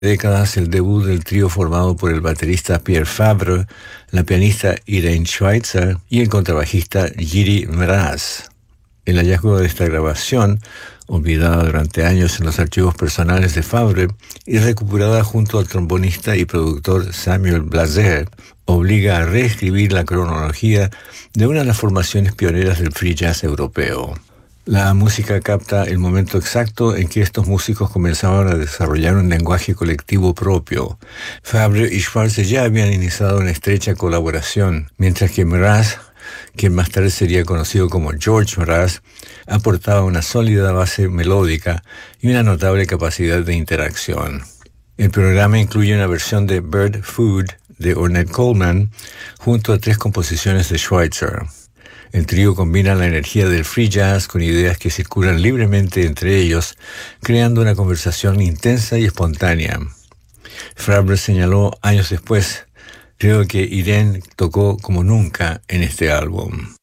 Décadas el debut del trío formado por el baterista Pierre Fabre, la pianista Irene Schweitzer y el contrabajista Jiri Mraz. El hallazgo de esta grabación, olvidada durante años en los archivos personales de Fabre y recuperada junto al trombonista y productor Samuel Blazer, obliga a reescribir la cronología de una de las formaciones pioneras del free jazz europeo. La música capta el momento exacto en que estos músicos comenzaban a desarrollar un lenguaje colectivo propio. Fabre y Schweitzer ya habían iniciado una estrecha colaboración, mientras que Mraz, quien más tarde sería conocido como George Mraz, aportaba una sólida base melódica y una notable capacidad de interacción. El programa incluye una versión de Bird Food de Ornette Coleman junto a 3 composiciones de Schweitzer. El trío combina la energía del free jazz con ideas que circulan libremente entre ellos, creando una conversación intensa y espontánea. Fabre señaló años después: creo que Irene tocó como nunca en este álbum.